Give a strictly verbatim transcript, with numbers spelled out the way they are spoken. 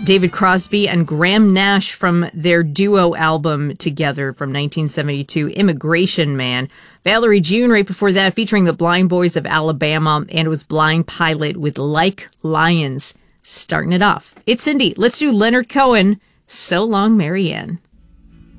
David Crosby and Graham Nash from their duo album together from nineteen seventy-two, Immigration Man. Valerie June right before that, featuring the Blind Boys of Alabama, and it was Blind Pilot with Like Lions starting it off. It's Cindy. Let's do Leonard Cohen, So Long, Marianne.